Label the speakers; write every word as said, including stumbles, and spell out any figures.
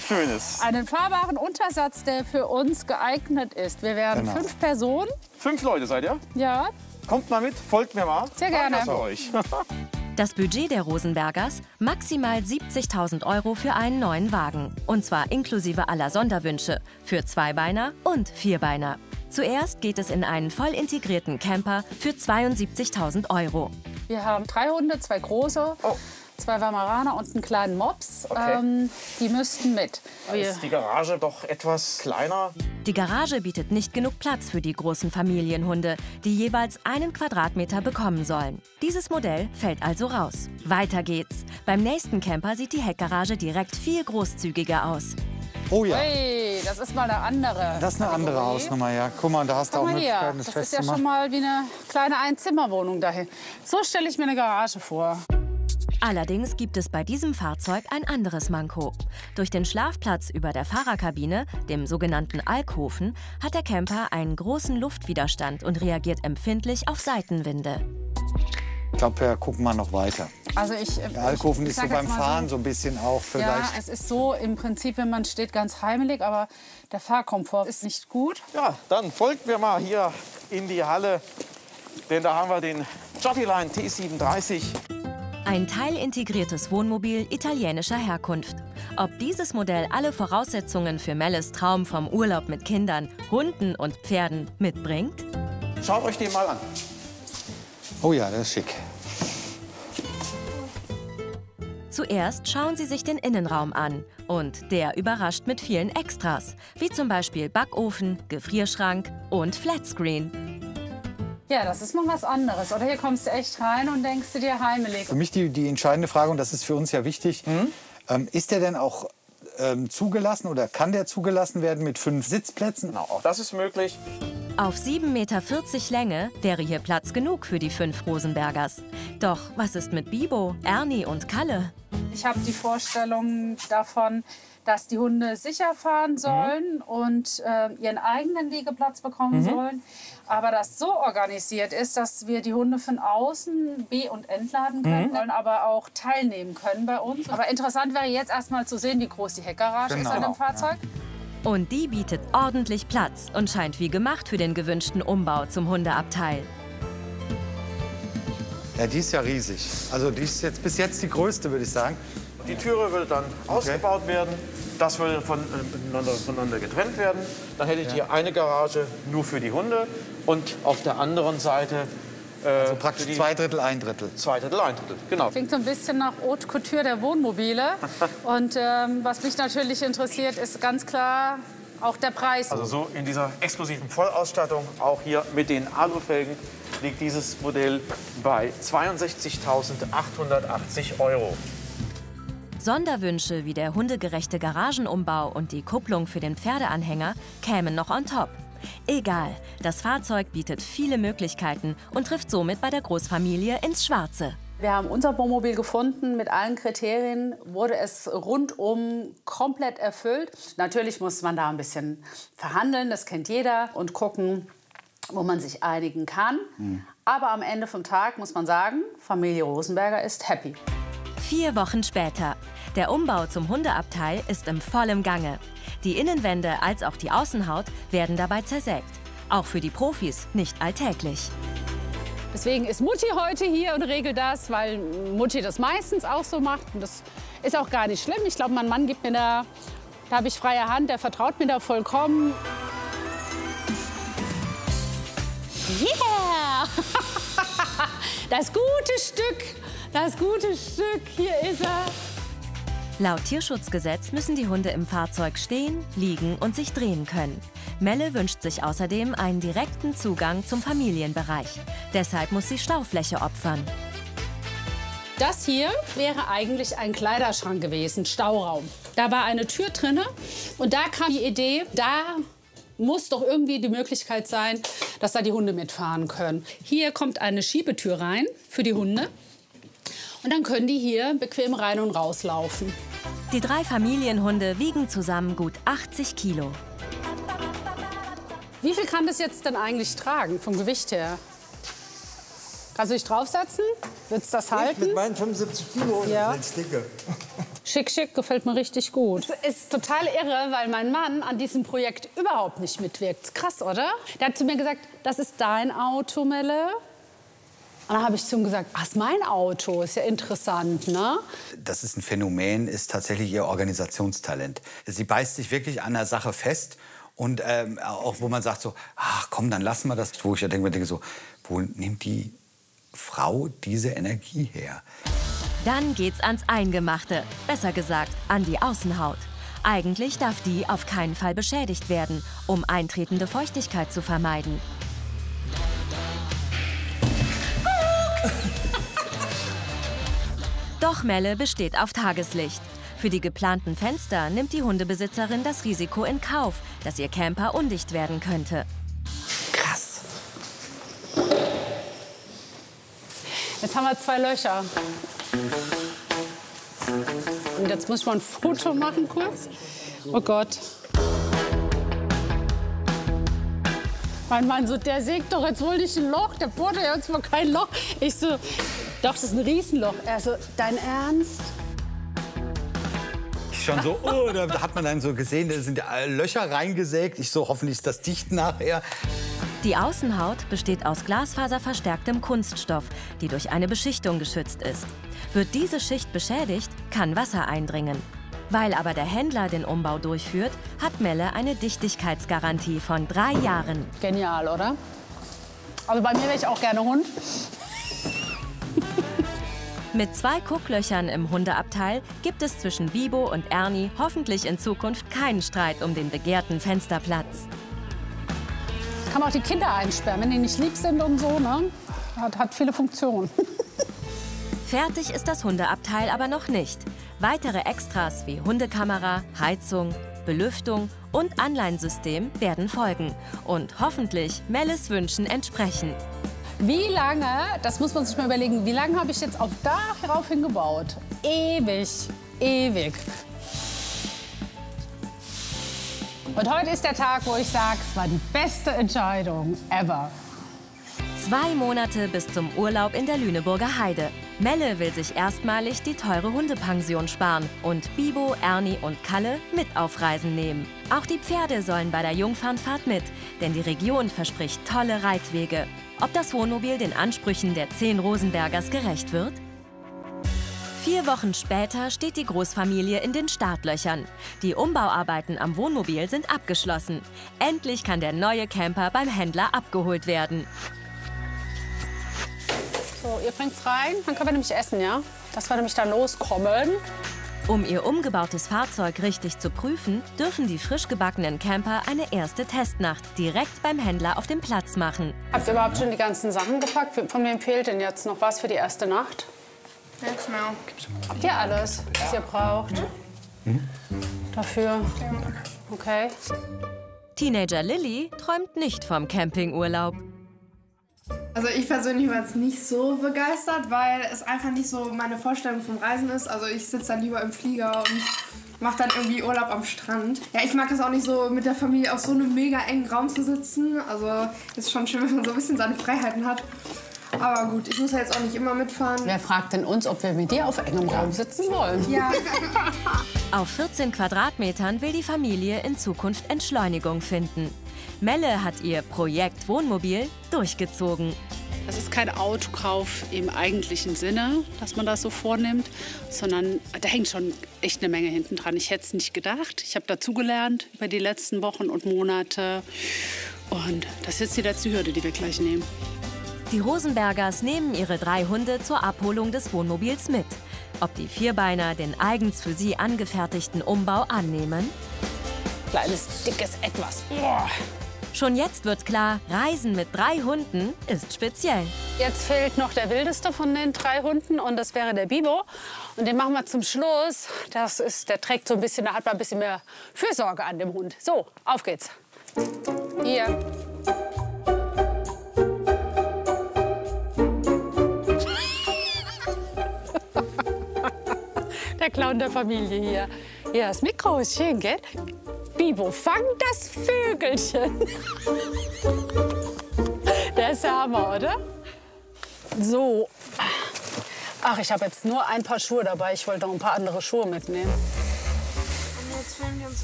Speaker 1: Schönes.
Speaker 2: Einen fahrbaren Untersatz, der für uns geeignet ist. Wir werden
Speaker 3: Genau.
Speaker 2: fünf Personen.
Speaker 1: Fünf Leute seid ihr?
Speaker 2: Ja,
Speaker 1: Kommt mal mit, folgt mir mal.
Speaker 2: sehr gerne.
Speaker 1: Danke für euch.
Speaker 4: Das Budget der Rosenbergers: maximal siebzigtausend Euro für einen neuen Wagen. Und zwar inklusive aller Sonderwünsche für Zweibeiner und Vierbeiner. Zuerst geht es in einen voll integrierten Camper für zweiundsiebzigtausend Euro.
Speaker 2: Wir haben drei Hunde, zwei große,
Speaker 1: Oh.
Speaker 2: zwei Weimaraner und einen kleinen Mops.
Speaker 1: Okay.
Speaker 2: Ähm, die müssten mit.
Speaker 1: Da ist die Garage doch etwas kleiner.
Speaker 4: Die Garage bietet nicht genug Platz für die großen Familienhunde, die jeweils einen Quadratmeter bekommen sollen. Dieses Modell fällt also raus. Weiter geht's. Beim nächsten Camper sieht die Heckgarage direkt viel großzügiger aus.
Speaker 3: Oh ja,
Speaker 2: Hey, das ist mal eine andere.
Speaker 3: das ist eine andere
Speaker 2: Kategorie.
Speaker 3: Hausnummer, ja. Guck mal, da hast du
Speaker 2: Guck
Speaker 3: auch
Speaker 2: mal hier,
Speaker 3: Möglichkeiten, das
Speaker 2: das ist ja
Speaker 3: festzumachen.
Speaker 2: schon mal wie eine kleine Einzimmerwohnung dahin. So stelle ich mir eine Garage vor.
Speaker 4: Allerdings gibt es bei diesem Fahrzeug ein anderes Manko. Durch den Schlafplatz über der Fahrerkabine, dem sogenannten Alkoven, hat der Camper einen großen Luftwiderstand und reagiert empfindlich auf Seitenwinde.
Speaker 3: Ich glaube, wir gucken mal noch weiter.
Speaker 2: Also ich,
Speaker 3: Der Alkoven
Speaker 2: ich
Speaker 3: ist so
Speaker 2: sag
Speaker 3: beim
Speaker 2: jetzt mal
Speaker 3: Fahren so ein bisschen auch
Speaker 2: Ja,
Speaker 3: vielleicht.
Speaker 2: es ist so im Prinzip, wenn man steht, ganz heimelig, aber der Fahrkomfort ist nicht gut.
Speaker 1: Ja, dann folgt mir mal hier in die Halle. Denn da haben wir den Jottyline T siebenunddreißig.
Speaker 4: Ein teilintegriertes Wohnmobil italienischer Herkunft. Ob dieses Modell alle Voraussetzungen für Melles Traum vom Urlaub mit Kindern, Hunden und Pferden mitbringt?
Speaker 1: Schaut euch den mal an.
Speaker 3: Oh ja, das ist schick.
Speaker 4: Zuerst schauen Sie sich den Innenraum an. Und der überrascht mit vielen Extras, wie zum Beispiel Backofen, Gefrierschrank und Flatscreen.
Speaker 2: Ja, das ist mal was anderes. Oder hier kommst du echt rein und denkst du dir heimelig.
Speaker 3: Für mich die, die entscheidende Frage, und das ist für uns ja wichtig, ähm, ist der denn auch ähm, zugelassen oder kann der zugelassen werden mit fünf Sitzplätzen?
Speaker 1: Genau, auch das ist möglich.
Speaker 4: Auf sieben Meter vierzig Länge wäre hier Platz genug für die fünf Rosenbergers. Doch was ist mit Bibo, Ernie und Kalle?
Speaker 2: Ich habe die Vorstellung davon, dass die Hunde sicher fahren sollen und äh, ihren eigenen Liegeplatz bekommen sollen. Aber das so organisiert ist, dass wir die Hunde von außen be- und entladen können, sollen aber auch teilnehmen können bei uns. Aber interessant wäre jetzt erstmal zu sehen, wie groß die Heckgarage
Speaker 3: Genau.
Speaker 2: ist an dem Fahrzeug.
Speaker 4: Und die bietet ordentlich Platz und scheint wie gemacht für den gewünschten Umbau zum Hundeabteil.
Speaker 3: Ja, die ist ja riesig. Also die ist jetzt bis jetzt die größte, würde ich sagen.
Speaker 1: Die Türe würde dann ausgebaut werden. Das würde voneinander, voneinander getrennt werden. Dann hättet ihr eine Garage nur für die Hunde und auf der anderen Seite äh,
Speaker 3: Also praktisch
Speaker 1: für die
Speaker 3: zwei Drittel, ein Drittel.
Speaker 1: zwei Drittel, ein Drittel. Genau.
Speaker 2: Klingt so ein bisschen nach Haute Couture der Wohnmobile. Und ähm, was mich natürlich interessiert, ist ganz klar auch der Preis.
Speaker 1: Also so in dieser exklusiven Vollausstattung, auch hier mit den Alufelgen, liegt dieses Modell bei zweiundsechzigtausendachthundertachtzig Euro.
Speaker 4: Sonderwünsche wie der hundegerechte Garagenumbau und die Kupplung für den Pferdeanhänger kämen noch on top. Egal, das Fahrzeug bietet viele Möglichkeiten und trifft somit bei der Großfamilie ins Schwarze.
Speaker 2: Wir haben unser Wohnmobil gefunden. Mit allen Kriterien wurde es rundum komplett erfüllt. Natürlich muss man da ein bisschen verhandeln, das kennt jeder, und gucken, wo man sich einigen kann. Mhm. Aber am Ende vom Tag muss man sagen, Familie Rosenberger ist happy.
Speaker 4: Vier Wochen später. Der Umbau zum Hundeabteil ist im vollen Gange. Die Innenwände als auch die Außenhaut werden dabei zersägt. Auch für die Profis nicht alltäglich.
Speaker 2: Deswegen ist Mutti heute hier und regelt das, weil Mutti das meistens auch so macht. Und das ist auch gar nicht schlimm. Ich glaube, mein Mann gibt mir da, da habe ich freie Hand, der vertraut mir da vollkommen. Yeah! Das gute Stück, das gute Stück, hier ist er.
Speaker 4: Laut Tierschutzgesetz müssen die Hunde im Fahrzeug stehen, liegen und sich drehen können. Melle wünscht sich außerdem einen direkten Zugang zum Familienbereich. Deshalb muss sie Staufläche opfern.
Speaker 2: Das hier wäre eigentlich ein Kleiderschrank gewesen, Stauraum. Da war eine Tür drin und da kam die Idee, da muss doch irgendwie die Möglichkeit sein, dass da die Hunde mitfahren können. Hier kommt eine Schiebetür rein für die Hunde. Und dann können die hier bequem rein und rauslaufen.
Speaker 4: Die drei Familienhunde wiegen zusammen gut achtzig Kilo.
Speaker 2: Wie viel kann das jetzt denn eigentlich tragen, vom Gewicht her? Kannst du dich draufsetzen? Willst du das halten?
Speaker 5: Mit meinen fünfundsiebzig Kilo
Speaker 2: Ja.
Speaker 5: sind dicke.
Speaker 2: Schick, schick, gefällt mir richtig gut. Es ist total irre, weil mein Mann an diesem Projekt überhaupt nicht mitwirkt. Krass, oder? Der hat zu mir gesagt, das ist dein Auto, Melle. Und dann habe ich zu ihm gesagt, ach, ist mein Auto, ist ja interessant, ne?
Speaker 3: Das ist ein Phänomen, ist tatsächlich ihr Organisationstalent. Sie beißt sich wirklich an der Sache fest und ähm, auch wo man sagt so, ach komm, dann lassen wir das. Wo ich ja denke, denke so, wo nimmt die Frau diese Energie her?
Speaker 4: Dann geht's ans Eingemachte, besser gesagt an die Außenhaut. Eigentlich darf die auf keinen Fall beschädigt werden, um eintretende Feuchtigkeit zu vermeiden. Doch Melle besteht auf Tageslicht. Für die geplanten Fenster nimmt die Hundebesitzerin das Risiko in Kauf, dass ihr Camper undicht werden könnte.
Speaker 2: Krass. Jetzt haben wir zwei Löcher. Und jetzt muss ich mal ein Foto machen kurz. Oh Gott. Mein Mann so, der sägt doch jetzt wohl nicht ein Loch, der bohrt ja jetzt mal kein Loch. Ich so, doch, das ist ein Riesenloch. Er so, dein Ernst?
Speaker 3: Schon so, oh, da hat man dann so gesehen, da sind Löcher reingesägt. Ich so, hoffentlich ist das dicht nachher.
Speaker 4: Die Außenhaut besteht aus glasfaserverstärktem Kunststoff, die durch eine Beschichtung geschützt ist. Wird diese Schicht beschädigt, kann Wasser eindringen. Weil aber der Händler den Umbau durchführt, hat Melle eine Dichtigkeitsgarantie von drei Jahren.
Speaker 2: Genial, oder? Also bei mir wäre ich auch gerne Hund.
Speaker 4: Mit zwei Gucklöchern im Hundeabteil gibt es zwischen Bibo und Ernie hoffentlich in Zukunft keinen Streit um den begehrten Fensterplatz.
Speaker 2: Kann man auch die Kinder einsperren, wenn die nicht lieb sind und so, ne? Hat, hat viele Funktionen.
Speaker 4: Fertig ist das Hundeabteil aber noch nicht. Weitere Extras wie Hundekamera, Heizung, Belüftung und Anleinsystem werden folgen und hoffentlich Melles Wünschen entsprechen.
Speaker 2: Wie lange, das muss man sich mal überlegen, wie lange habe ich jetzt auf darauf hingebaut? Ewig, ewig. Und heute ist der Tag, wo ich sage, es war die beste Entscheidung ever.
Speaker 4: Zwei Monate bis zum Urlaub in der Lüneburger Heide. Melle will sich erstmalig die teure Hundepension sparen und Bibo, Ernie und Kalle mit auf Reisen nehmen. Auch die Pferde sollen bei der Jungfernfahrt mit, denn die Region verspricht tolle Reitwege. Ob das Wohnmobil den Ansprüchen der zehn Rosenbergers gerecht wird? Vier Wochen später steht die Großfamilie in den Startlöchern. Die Umbauarbeiten am Wohnmobil sind abgeschlossen. Endlich kann der neue Camper beim Händler abgeholt werden.
Speaker 2: So, ihr bringt's rein, dann können wir nämlich essen, ja? Dass wir nämlich da loskommen.
Speaker 4: Um ihr umgebautes Fahrzeug richtig zu prüfen, dürfen die frisch gebackenen Camper eine erste Testnacht direkt beim Händler auf dem Platz machen.
Speaker 2: Habt ihr überhaupt schon die ganzen Sachen gepackt? Von wem fehlt denn jetzt noch was für die erste Nacht?
Speaker 5: Nichts mehr.
Speaker 2: Habt ihr alles, was ihr braucht?
Speaker 3: Mhm.
Speaker 2: Dafür? Okay.
Speaker 4: Teenager Lilly träumt nicht vom Campingurlaub.
Speaker 5: Also ich persönlich war jetzt nicht so begeistert, weil es einfach nicht so meine Vorstellung vom Reisen ist. Also ich sitze dann lieber im Flieger und mache dann irgendwie Urlaub am Strand. Ja, ich mag es auch nicht so, mit der Familie auf so einem mega engen Raum zu sitzen. Also es ist schon schön, wenn man so ein bisschen seine Freiheiten hat. Aber gut, ich muss ja jetzt auch nicht immer mitfahren.
Speaker 2: Wer fragt denn uns, ob wir mit dir auf engem Raum sitzen wollen?
Speaker 5: Ja.
Speaker 4: Auf vierzehn Quadratmetern will die Familie in Zukunft Entschleunigung finden. Melle hat ihr Projekt Wohnmobil durchgezogen.
Speaker 2: Das ist kein Autokauf im eigentlichen Sinne, dass man das so vornimmt, sondern da hängt schon echt eine Menge hinten dran. Ich hätte es nicht gedacht. Ich habe dazugelernt über die letzten Wochen und Monate. Und das ist jetzt die letzte Hürde, die wir gleich nehmen.
Speaker 4: Die Rosenbergers nehmen ihre drei Hunde zur Abholung des Wohnmobils mit. Ob die Vierbeiner den eigens für sie angefertigten Umbau annehmen?
Speaker 2: Kleines, dickes Etwas. Boah.
Speaker 4: Schon jetzt wird klar, Reisen mit drei Hunden ist speziell.
Speaker 2: Jetzt fehlt noch der wildeste von den drei Hunden und das wäre der Bibo. Und den machen wir zum Schluss. Das ist, der trägt so ein bisschen, da hat man ein bisschen mehr Fürsorge an dem Hund. So, auf geht's. Hier. Der Clown der Familie hier. Ja, das Mikro ist schön, gell? Bibo, fang das Vögelchen. Der ist der Hammer, oder? So. Ach, ich habe jetzt nur ein paar Schuhe dabei. Ich wollte noch ein paar andere Schuhe mitnehmen.
Speaker 5: Und jetzt filmen wir uns